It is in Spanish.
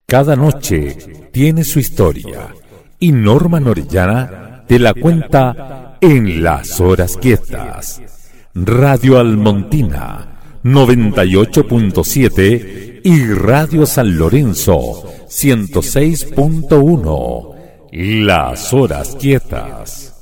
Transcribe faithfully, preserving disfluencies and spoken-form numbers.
Cada noche tiene su historia y Norma Orellana te la cuenta en Las Horas Quietas. Radio Almontina noventa y ocho punto siete y Radio San Lorenzo ciento seis punto uno. Las Horas Quietas.